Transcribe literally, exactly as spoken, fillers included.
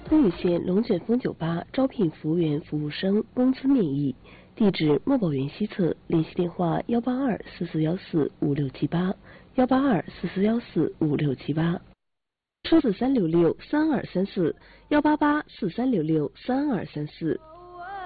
丰屿县龙卷风酒吧招聘服务员、服务生，工资面议。地址：墨宝园西侧，联系电话：幺八二四四幺四五六七八，幺八二四四幺四五六七八。数字三六六三二三四，幺八八四三六六三二三四。